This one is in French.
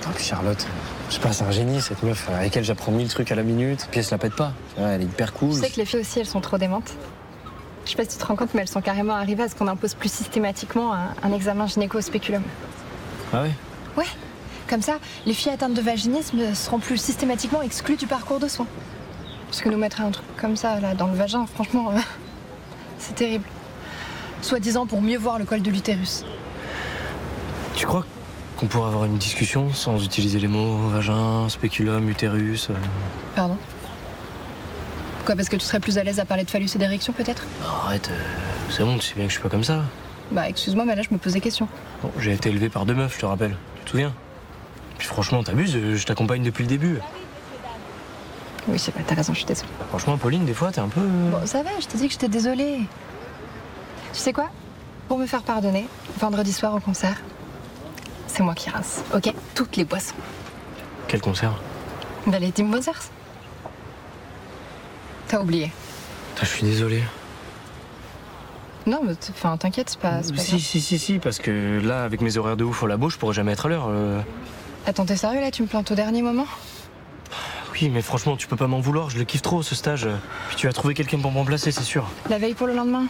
puis Charlotte, je sais pas, c'est un génie cette meuf. Avec elle, j'apprends 1000 trucs à la minute, puis elle se la pète pas. Ouais, elle est hyper cool. Tu sais que les filles aussi, elles sont trop démentes. Je sais pas si tu te rends compte, mais elles sont carrément arrivées à ce qu'on impose plus systématiquement un examen gynéco au spéculum. Ah ouais? Ouais. Comme ça, les filles atteintes de vaginisme seront plus systématiquement exclues du parcours de soins. Parce que nous mettre un truc comme ça, là, dans le vagin, franchement, c'est terrible. Soi-disant pour mieux voir le col de l'utérus. Tu crois qu'on pourrait avoir une discussion sans utiliser les mots vagin, spéculum, utérus Pardon? Quoi, parce que tu serais plus à l'aise à parler de phallus et d'érection, peut-être? Arrête, c'est bon, tu sais bien que je suis pas comme ça. Bah, excuse-moi, mais là, je me pose des questions. Bon, j'ai été élevé par 2 meufs, je te rappelle. Tu te souviens? Puis franchement, t'abuses, je t'accompagne depuis le début. Oui, c'est vrai, t'as raison, je suis désolée. Franchement, Pauline, des fois, t'es un peu... Bon, ça va, je t'ai dit que j'étais désolée. Tu sais quoi? Pour me faire pardonner, vendredi soir au concert, c'est moi qui rince, ok? Toutes les boissons. Quel concert? Bah, les Tim Mothers. T'as oublié. Je suis désolé. Non, mais enfin, t'inquiète, c'est pas grave. Si, parce que là, avec mes horaires de ouf au labo, je pourrais jamais être à l'heure. Attends, t'es sérieux là? Tu me plantes au dernier moment? Oui, mais franchement, tu peux pas m'en vouloir, je le kiffe trop, ce stage. Puis tu vas trouver quelqu'un pour me remplacer, c'est sûr. La veille pour le lendemain?